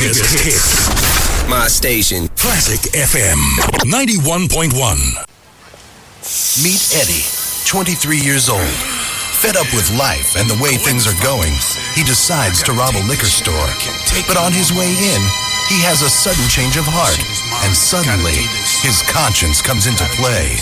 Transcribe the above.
biggest hits. My station. Classic FM 91.1. Meet Eddie, 23 years old. Fed up with life and the way things are going, he decides to rob a liquor store. But on his way in, he has a sudden change of heart, and suddenly, his conscience comes into play.